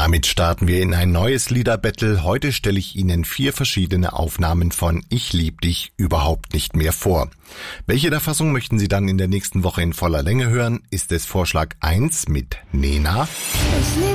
Damit starten wir in ein neues Liederbattle. Heute stelle ich Ihnen 4 verschiedene Aufnahmen von Ich lieb dich überhaupt nicht mehr vor. Welche der Fassung möchten Sie dann in der nächsten Woche in voller Länge hören? Ist es Vorschlag 1 mit Nena? Ich lieb